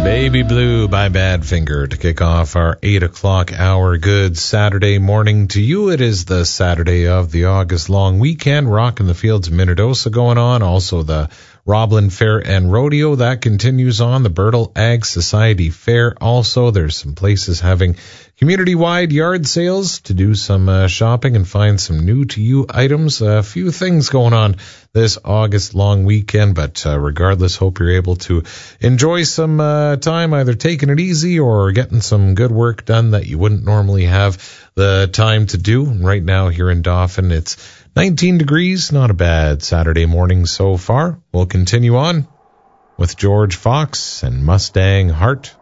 Baby Blue by Badfinger to kick off our 8 o'clock hour. Good Saturday morning to you. It is the Saturday of the August long weekend. Rock in the Fields of Minnedosa going on. Also the Roblin Fair and Rodeo. That continues on. The Bertle Ag Society Fair also. There's some places having community-wide yard sales to do some shopping and find some new-to-you items. A few things going on this August long weekend, but regardless, hope you're able to enjoy some time either taking it easy or getting some good work done that you wouldn't normally have the time to do. Right now here in Dauphin, it's 19 degrees, not a bad Saturday morning so far. We'll continue on with George Fox and Mustang Heart.